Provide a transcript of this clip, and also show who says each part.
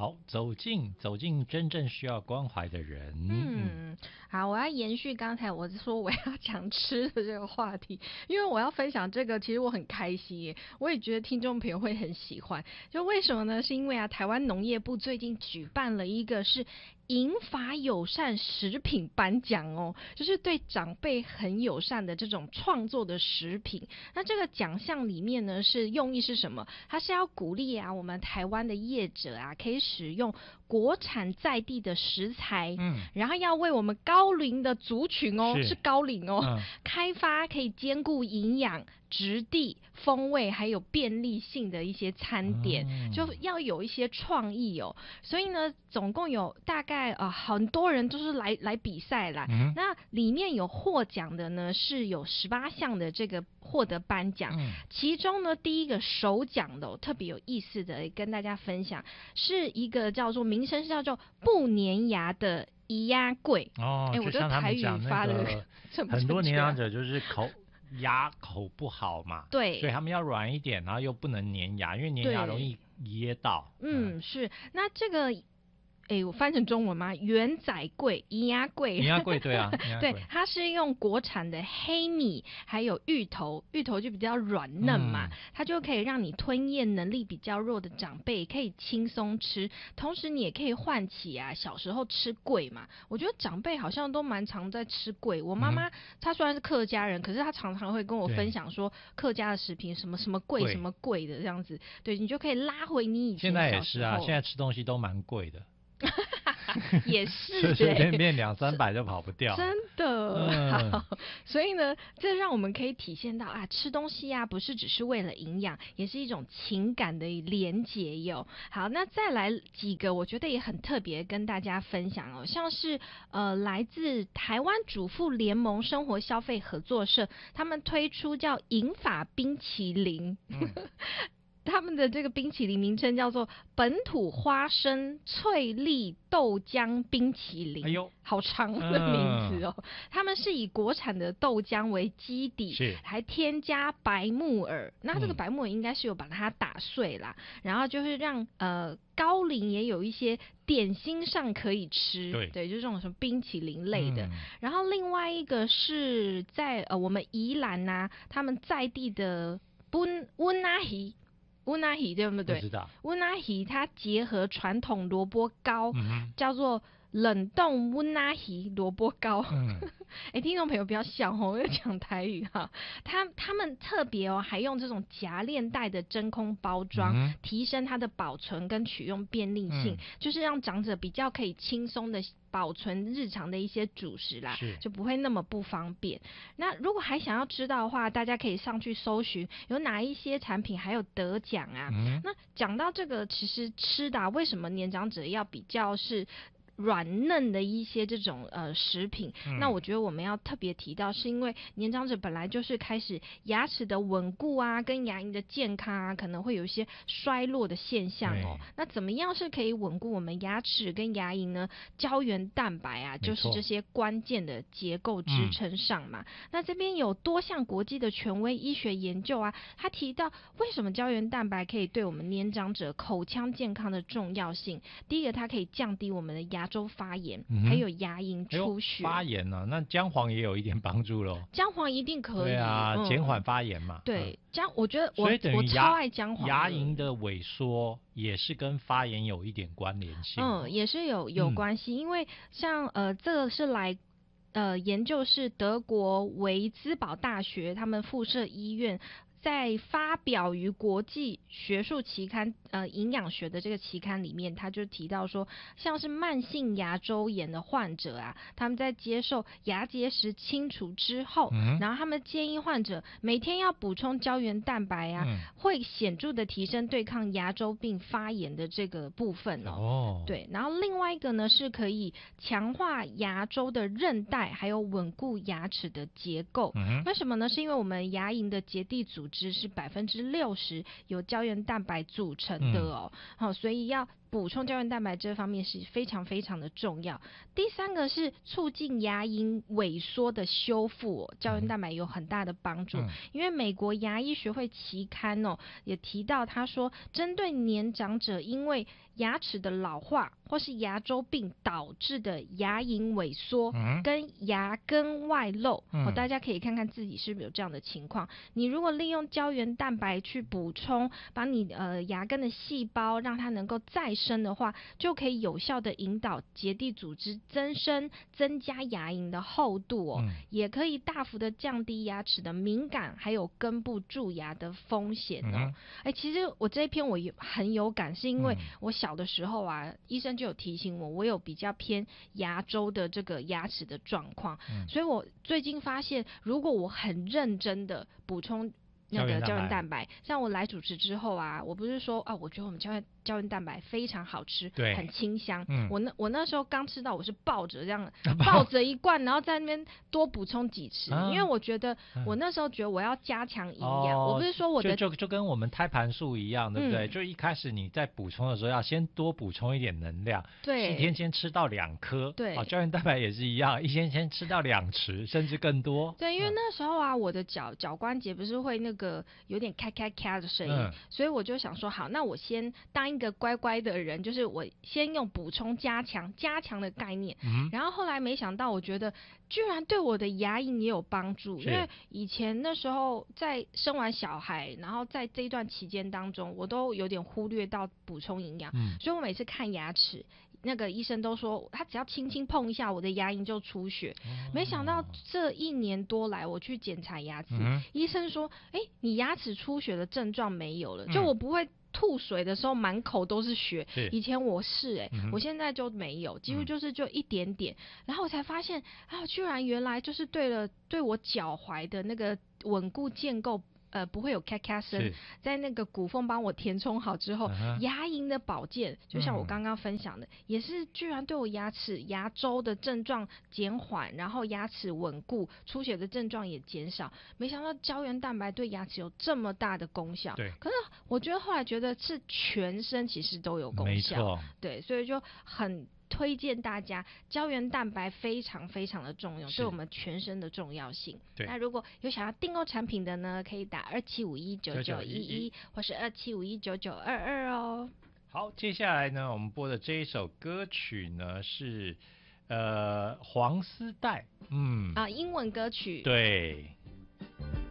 Speaker 1: 好，走进真正需要关怀的人。
Speaker 2: 好，我要延续刚才我说我要讲吃的这个话题，因为我要分享这个，其实我很开心耶，我也觉得听众朋友会很喜欢。就为什么呢？是因为台湾农业部最近举办了一个是银发友善食品颁奖哦，就是对长辈很友善的这种创作的食品。那这个奖项里面呢，是用意是什么？它是要鼓励我们台湾的业者可以使用国产在地的食材，然后要为我们高龄的族群是高龄开发可以兼顾营养、质地、风味还有便利性的一些餐点，就要有一些创意所以呢，总共有大概很多人都是来比赛啦。那里面有获奖的呢，是有18项的这个获得颁奖，其中呢第一个首奖的特别有意思的跟大家分享，是一个名称是叫做不粘牙的宜鸭桂我的台语发的
Speaker 1: 很多年长者就是牙口不好嘛，
Speaker 2: 对，
Speaker 1: 所以他们要软一点，然后又不能粘牙，因为粘牙容易噎到。
Speaker 2: 是。那这个我翻成中文吗？圆仔桂、银牙桂，
Speaker 1: 对啊，
Speaker 2: 对，它是用国产的黑米还有芋头就比较软嫩嘛，它就可以让你吞咽能力比较弱的长辈可以轻松吃，同时你也可以唤起小时候吃桂嘛。我觉得长辈好像都蛮常在吃桂，我妈妈她虽然是客家人，可是她常常会跟我分享说客家的食品什么什么桂什么桂的这样子，对，你就可以拉回你以前小时候。
Speaker 1: 现在也是啊，现在吃东西都蛮贵的。
Speaker 2: 也是
Speaker 1: 随便便200-300就跑不掉，
Speaker 2: 真的。好，所以呢，这让我们可以体现到吃东西不是只是为了营养，也是一种情感的连结哟。好，那再来几个我觉得也很特别跟大家分享像是来自台湾主妇联盟生活消费合作社，他们推出叫银发冰淇淋。他们的这个冰淇淋名称叫做本土花生脆粒豆浆冰淇淋，好长的名字他们是以国产的豆浆为基底，还添加白木耳，那这个白木耳应该是有把它打碎啦，然后就是让高龄也有一些点心上可以吃，对，就是这种什么冰淇淋类的。然后另外一个是在我们宜兰他们在地的温阿鱼对不对？
Speaker 1: 知道。
Speaker 2: 温阿鱼它结合传统萝卜糕，叫做冷冻温阿鱼萝卜糕。听众朋友不要笑我要讲台语哈。他们特别还用这种夹链袋的真空包装，提升它的保存跟取用便利性，就是让长者比较可以轻松的保存日常的一些主食啦，就不会那么不方便。那如果还想要知道的话，大家可以上去搜寻有哪一些产品还有得奖那讲到这个，其实吃的为什么年长者要比较是软嫩的一些这种食品，那我觉得我们要特别提到，是因为年长者本来就是开始牙齿的稳固跟牙龈的健康可能会有一些衰落的现象那怎么样是可以稳固我们牙齿跟牙龈呢？胶原蛋白就是这些关键的结构支撑上嘛。那这边有多项国际的权威医学研究他提到为什么胶原蛋白可以对我们年长者口腔健康的重要性。第一个，它可以降低我们的牙周发炎，还有牙龈出血。
Speaker 1: 发炎那姜黄也有一点帮助咯。
Speaker 2: 姜黄一定可以，
Speaker 1: 对减缓发炎嘛。
Speaker 2: 对，我觉得我超爱姜黄。
Speaker 1: 牙龈的萎缩也是跟发炎有一点关联性。
Speaker 2: 也是有关系，因为像这个是来研究是德国维兹堡大学他们附设医院在发表于国际学术期刊营养学的这个期刊里面，他就提到说，像是慢性牙周炎的患者他们在接受牙结石清除之后，然后他们建议患者每天要补充胶原蛋白会显著的提升对抗牙周病发炎的这个部分对，然后另外一个呢是可以强化牙周的韧带，还有稳固牙齿的结构。为什么呢？是因为我们牙龈的结缔组脂是60%由胶原蛋白组成的哦。好，所以要补充胶原蛋白这方面是非常非常的重要。第三个是促进牙龈萎缩的修复哦，胶原蛋白有很大的帮助。因为美国牙医学会期刊哦也提到，他说针对年长者因为牙齿的老化或是牙周病导致的牙龈萎缩跟牙根外露，大家可以看看自己是不是有这样的情况。你如果利用胶原蛋白去补充，把你牙根的细胞让它能够再生的话，就可以有效的引导结缔组织增生，增加牙龈的厚度哦，也可以大幅的降低牙齿的敏感还有根部蛀牙的风险哦。其实我这一篇我很有感，是因为我小的时候啊，医生就有提醒我有比较偏牙周的这个牙齿的状况，所以我最近发现，如果我很认真的补充那个胶原蛋白，像我来主持之后啊，我不是说啊，我觉得我们胶原蛋白非常好吃，很清香。我那时候刚吃到，我是抱着这样抱着一罐，然后在那边多补充几次，因为我觉得我那时候觉得我要加强营养，我不是说我的
Speaker 1: 就跟我们胎盘素一样，对不对？就一开始你在补充的时候要先多补充一点能量，
Speaker 2: 对，
Speaker 1: 一天先吃到2颗，
Speaker 2: 对，
Speaker 1: 胶原蛋白也是一样，一天先吃到2匙，甚至更多。
Speaker 2: 对，因为那时候啊，我的脚关节不是会那个有点咔咔咔的声音，所以我就想说，好，那我先当一个乖乖的人，就是我先用补充加强的概念，然后后来没想到，我觉得居然对我的牙龈也有帮助，因为以前那时候在生完小孩，然后在这一段期间当中，我都有点忽略到补充营养，所以我每次看牙齿，那个医生都说他只要轻轻碰一下我的牙龈就出血，没想到这1年多来我去检查牙齿，医生说你牙齿出血的症状没有了，就我不会吐水的时候满口都是血，以前我是我现在就没有，几乎就一点点，然后我才发现啊，居然原来就是对我脚踝的那个稳固建构不会有咔咔声，在那个骨缝帮我填充好之后，牙龈的保健，就像我刚刚分享的，也是居然对我牙周的症状减缓，然后牙齿稳固，出血的症状也减少。没想到胶原蛋白对牙齿有这么大的功效，可是我觉得后来觉得是全身其实都有功效，没错，对，所以就很推荐大家，胶原蛋白非常非常的重要，对我们全身的重要性。那如果有想要订购产品的呢，可以打27519911或是27519922哦。
Speaker 1: 好，接下来呢，我们播的这一首歌曲呢是黄丝带，
Speaker 2: 英文歌曲，
Speaker 1: 对。